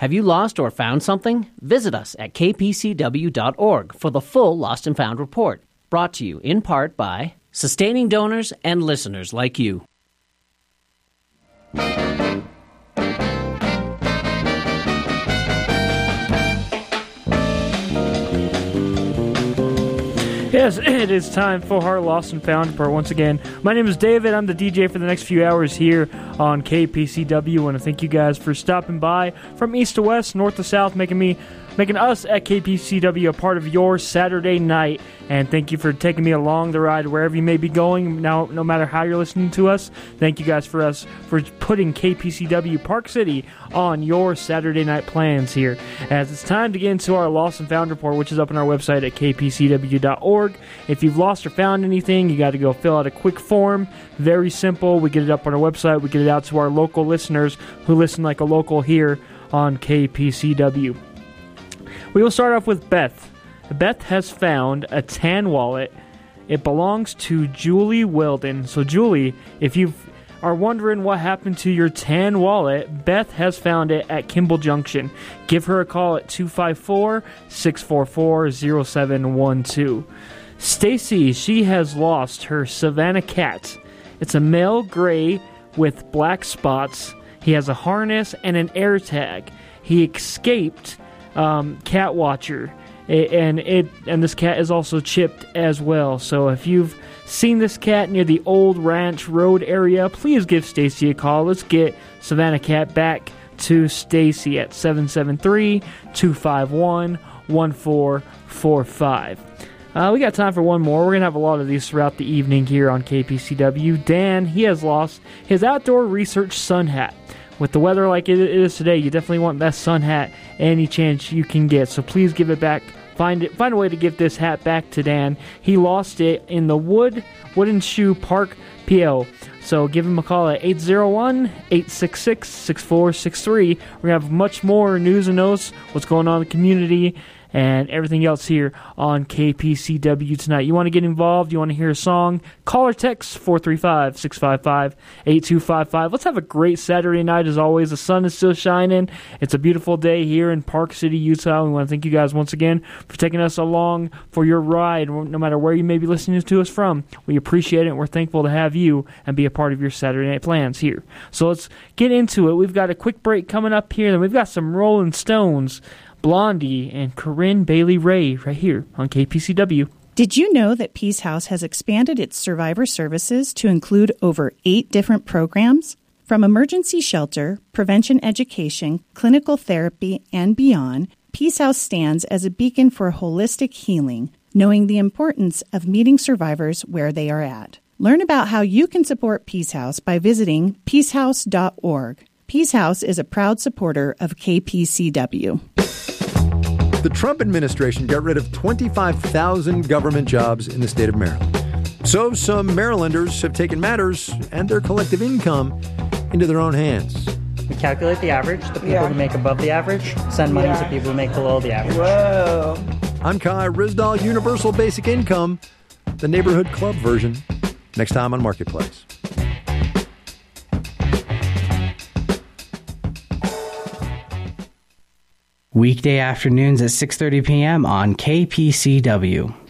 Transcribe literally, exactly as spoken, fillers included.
Have you lost or found something? Visit us at k p c w dot org for the full Lost and Found report, brought to you in part by sustaining donors and listeners like you. Yes, it is time for our Lost and Found report once again. My name is David. I'm the D J for the next few hours here on K P C W. I want to thank you guys for stopping by from east to west, north to south, making me, making us at K P C W a part of your Saturday night. And thank you for taking me along the ride wherever you may be going. Now, no matter how you're listening to us, thank you guys for us for putting K P C W Park City on your Saturday night plans here. As it's time to get into our Lost and Found report, which is up on our website at k p c w dot org. If you've lost or found anything, you got to go fill out a quick form. Very simple. We get it up on our website. We get it out to our local listeners who listen like a local here on K P C W. We will start off with Beth. Beth has found a tan wallet. It belongs to Julie Weldon. So, Julie, if you are wondering what happened to your tan wallet, Beth has found it at Kimball Junction. Give her a call at two five four, six four four, zero seven one two. Stacy, she has lost her Savannah cat. It's a male gray with black spots. He has a harness and an air tag. He escaped um, Cat Watcher, and it and this cat is also chipped as well. So if you've seen this cat near the Old Ranch Road area, please give Stacy a call. Let's get Savannah Cat back to Stacy at seven seven three, two five one, one four four five. Uh, we got time for one more. We're going to have a lot of these throughout the evening here on K P C W. Dan, he has lost his outdoor research sun hat. With the weather like it is today, you definitely want that sun hat any chance you can get. So please give it back. Find it. Find a way to give this hat back to Dan. He lost it in the Wood Wooden Shoe Park P O. So give him a call at eight zero one, eight six six, six four six three. We're going to have much more news and notes, what's going on in the community, and everything else here on K P C W tonight. You want to get involved? You want to hear a song? Call or text four three five, six five five, eight two five five. Let's have a great Saturday night as always. The sun is still shining. It's a beautiful day here in Park City, Utah. We want to thank you guys once again for taking us along for your ride, no matter where you may be listening to us from. We appreciate it, and we're thankful to have you and be a part of your Saturday night plans here. So let's get into it. We've got a quick break coming up here, and we've got some Rolling Stones, Blondie, and Corinne Bailey Rae right here on K P C W. Did you know that Peace House has expanded its survivor services to include over eight different programs? From emergency shelter, prevention education, clinical therapy, and beyond, Peace House stands as a beacon for holistic healing, knowing the importance of meeting survivors where they are at. Learn about how you can support Peace House by visiting peace house dot org. Peace House is a proud supporter of K P C W. The Trump administration got rid of twenty-five thousand government jobs in the state of Maryland. So some Marylanders have taken matters and their collective income into their own hands. We calculate the average. The people Yeah. who make above the average send money Yeah. to people who make below the average. Whoa. I'm Kai Rizdal, Universal Basic Income, the neighborhood club version, next time on Marketplace. Weekday afternoons at six thirty p.m. on K P C W.